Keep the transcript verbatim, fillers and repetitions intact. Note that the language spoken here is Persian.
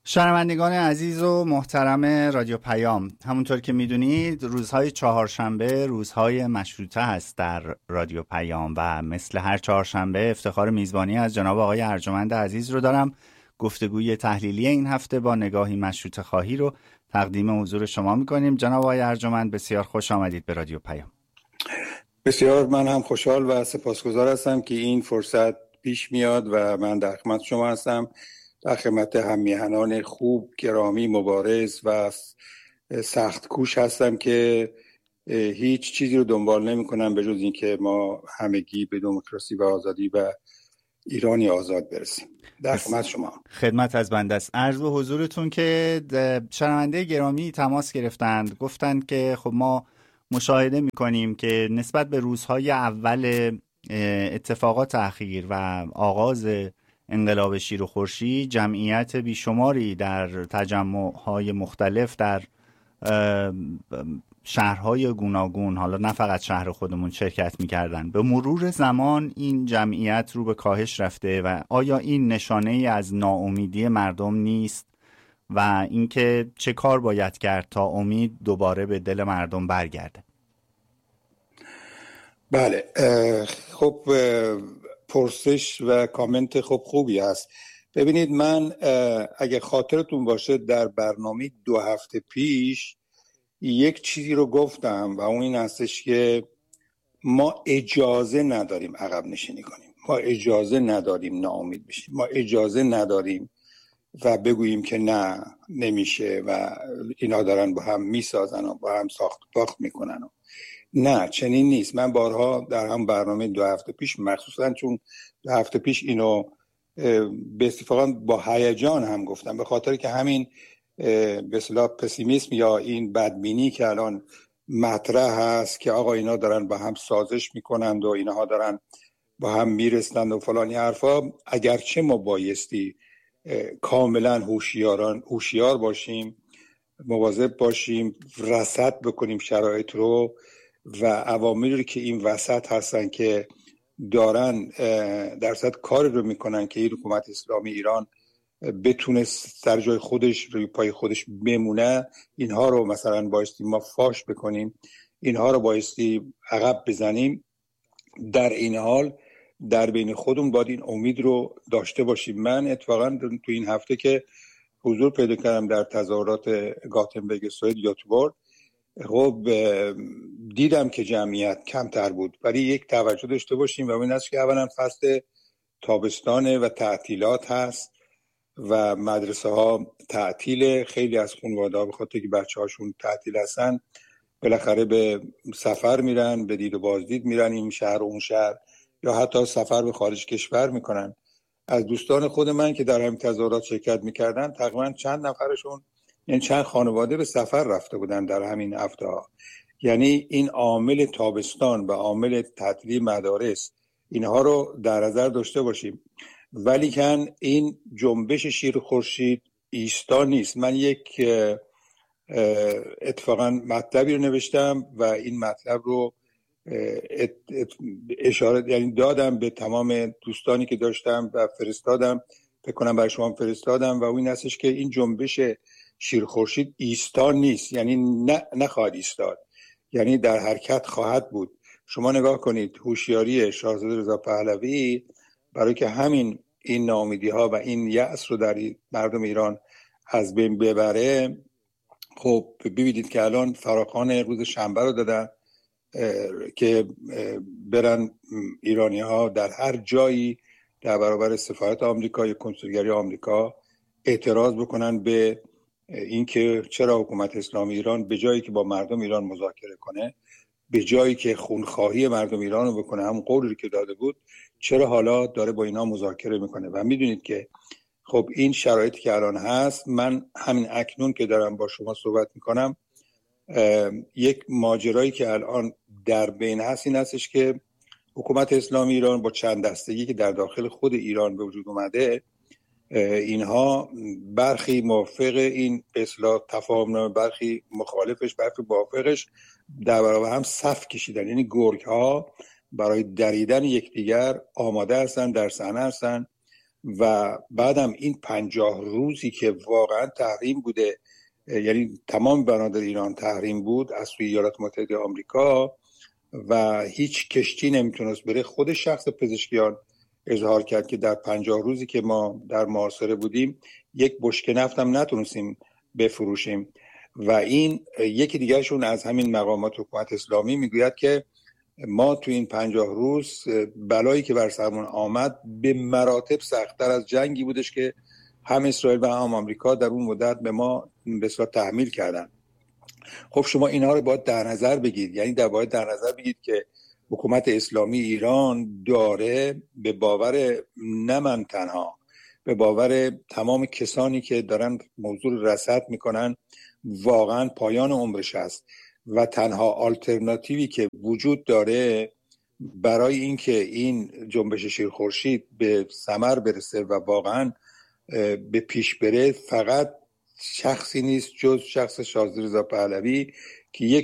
شنوندگان عزیز و محترم رادیو پیام، همونطور که میدونید روزهای چهارشنبه روزهای مشروطه هست در رادیو پیام و مثل هر چهارشنبه افتخار میزبانی از جناب آقای ارجمند عزیز رو دارم. گفتگوی تحلیلی این هفته با نگاهی مشروطه خواهی رو تقدیم حضور شما میکنیم. جناب آقای ارجمند بسیار خوش آمدید به رادیو پیام. بسیار من هم خوشحال و سپاسگزار هستم که این فرصت پیش میاد و من در خدمت شما هستم، در خدمت هممیهنان خوب، گرامی، مبارز و سخت کوش هستم که هیچ چیزی رو دنبال نمی کنم به جز این که ما همگی به دموکراسی و آزادی و ایرانی آزاد برسیم. در خدمت شما. خدمت از بنده است. عرض به حضورتون که شنونده گرامی تماس گرفتند، گفتند که خب ما مشاهده می کنیم که نسبت به روزهای اول اتفاقات اخیر و آغاز انقلاب شیر و خورشید جمعیت بیشماری در تجمع‌های مختلف در شهرهای گوناگون، حالا نه فقط شهر خودمون، شرکت می‌کردند. به مرور زمان این جمعیت رو به کاهش رفته و آیا این نشانه‌ای از ناامیدی مردم نیست و اینکه چه کار باید کرد تا امید دوباره به دل مردم برگرده؟ بله، خب پرسش و کامنت خوب خوبی هست. ببینید، من اگه خاطرتون باشه در برنامه دو هفته پیش یک چیزی رو گفتم و اون این هستش که ما اجازه نداریم عقب نشینی کنیم، ما اجازه نداریم ناامید بشیم، ما اجازه نداریم و بگوییم که نه نمیشه و اینا دارن با هم میسازن و با هم ساخت باخت میکنن. نه، چنین نیست. من بارها در هم برنامه دو هفته پیش، مخصوصا چون دو هفته پیش اینو به اتفاقا با هیجان هم گفتم، به خاطر که همین به اصطلاح پسیمیسم یا این بدبینی که الان مطرح هست که آقا اینا دارن با هم سازش میکنند و اینها دارن با هم میرسند و فلانی حرفا، اگرچه ما بایستی کاملا هوشیاران هوشیار باشیم، مواظب باشیم، رصد بکنیم شرایط رو و عواملی رو که این وسط هستن که دارن درصد کاری رو میکنن که این حکومت اسلامی ایران بتونه سر جای خودش روی پای خودش بمونه، اینها رو مثلا بایستی ما فاش بکنیم، اینها رو بایستی عقب بزنیم. در این حال در بین خودمون باید این امید رو داشته باشیم. من اتفاقا تو این هفته که حضور پیدا کردم در تظاهرات گاتنبرگ سوئد یوتبورگ، خب دیدم که جمعیت کمتر بود، ولی یک توجه داشته باشیم و این است که اولا فصل تابستانه و تعطیلات هست و مدرسه ها تعطیل، خیلی از خانواده‌ها به خاطر که بچه هاشون تعطیل هستن بالاخره به سفر میرن، به دید و بازدید میرن این شهر و اون شهر، یا حتی سفر به خارج کشور میکنن. از دوستان خود من که در همین تظاهرات شرکت میکردن تقریبا چند نفرشون، یعنی چند خانواده به سفر رفته بودن در همین هفته ها. یعنی این عامل تابستان و عامل تعطیلی مدارس، اینها رو در نظر داشته باشیم. ولی کن این جنبش شیر خورشید ایستا نیست. من یک اتفاقا مطلبی رو نوشتم و این مطلب رو اشاره یعنی دادم به تمام دوستانی که داشتم و فرستادم، فکر کنم برای شما فرستادم، و این هستش که این جنبش شیر خورشید ایستا نیست، یعنی نه نخواهد ایستاد، یعنی در حرکت خواهد بود. شما نگاه کنید هوشیاری شاهزاده رضا پهلوی برای که همین این ناامیدی ها و این یأس رو در مردم ایران از بین ببره، خب ببینید که الان فراخوان روز شنبه رو دادن که برن ایرانی ها در هر جایی در برابر سفارت آمریکا یا کنسولگری آمریکا اعتراض بکنن به اینکه چرا حکومت اسلامی ایران به جایی که با مردم ایران مذاکره کنه، به جایی که خونخواهی مردم ایران رو بکنه، همون قولی که داده بود، چرا حالا داره با اینا مذاکره میکنه. و میدونید که خب این شرایطی که الان هست، من همین اکنون که دارم با شما صحبت میکنم، یک ماجرایی که الان در بین هست این هستش که حکومت اسلامی ایران با چند دستگی که در داخل خود ایران به وجود اومده، اینها برخی موافق این اصلاح تفاهمنامه، برخی مخالفش، برخی موافقش، در برابر هم صف کشیدن. یعنی گرگ ها برای دریدن یکدیگر آماده هستن، در صحنه هستن و بعدم این پنجاه روزی که واقعا تحریم بوده، یعنی تمام بنادر ایران تحریم بود از سوی ایالات متحده آمریکا و هیچ کشتی نمیتونست بره. خود شخص پزشکیان اظهار کرد که در پنجاه روزی که ما در محاصره بودیم یک بشکه نفت هم نتونستیم بفروشیم. و این یکی دیگرشون از همین مقامات حکومت اسلامی میگوید که ما تو این پنجاه روز بلایی که بر سرمون آمد به مراتب سخت‌تر از جنگی بودش که هم اسرائیل و هم آمریکا در اون مدت به ما به اصطلاح تحمیل کردن. خب شما اینها رو باید در نظر بگیرید، یعنی در باید در نظر بگیرید که حکومت اسلامی ایران داره به باور نه من تنها، به باور تمام کسانی که دارن موضوع رصد میکنن واقعا پایان عمرش است و تنها آلترناتیوی که وجود داره برای اینکه این جنبش شیرخورشید به ثمر برسه و واقعا به پیش بره فقط شخصی نیست جز شخص شازده رضا پهلوی که یک